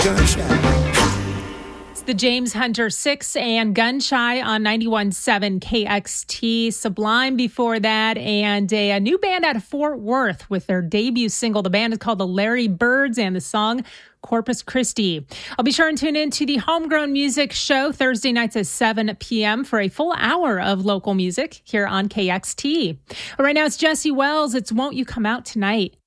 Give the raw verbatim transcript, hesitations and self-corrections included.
It's the James Hunter Six and Gunshy on ninety-one point seven K X T. Sublime before that, and a, a new band out of Fort Worth with their debut single. The band is called the Larry Birds, and the song Corpus Christi. I'll be sure and tune in to the Homegrown Music Show Thursday nights at seven p.m. for a full hour of local music here on K X T. Right now it's Jesse Wells. It's Won't You Come Out Tonight.